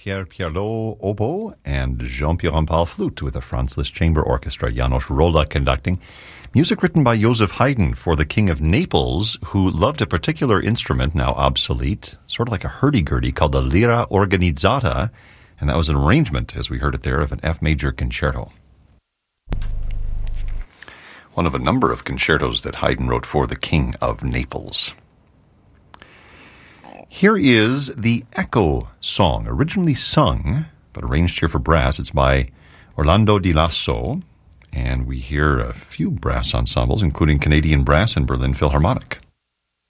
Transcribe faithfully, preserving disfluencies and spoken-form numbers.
Pierre Pierlot oboe and Jean-Pierre Rampal flute with the Franz Liszt Chamber Orchestra, Janos Rolla conducting. Music written by Joseph Haydn for the King of Naples, who loved a particular instrument, now obsolete, sort of like a hurdy-gurdy, called the lira organizzata, and that was an arrangement, as we heard it there, of an F major concerto. One of a number of concertos that Haydn wrote for the King of Naples. Here is the Echo Song, originally sung, but arranged here for brass. It's by Orlando Di Lasso, and we hear a few brass ensembles, including Canadian Brass and Berlin Philharmonic.